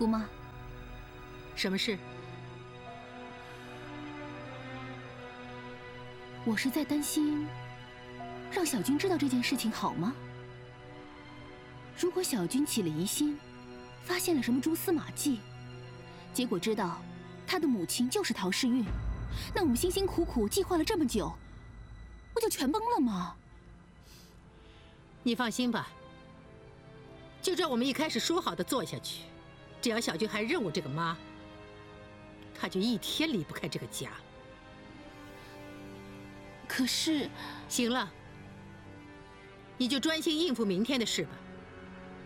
姑妈， 什么事？ 我是在担心，让小军知道这件事情好吗？如果小军起了疑心，发现了什么蛛丝马迹，结果知道他的母亲就是陶世韵，那我们辛辛苦苦计划了这么久，不就全崩了吗？ 你放心吧，就照我们一开始说好的做下去。只要小军还认我这个妈，他就一天离不开这个家。 可是， 行了，你就专心应付明天的事吧。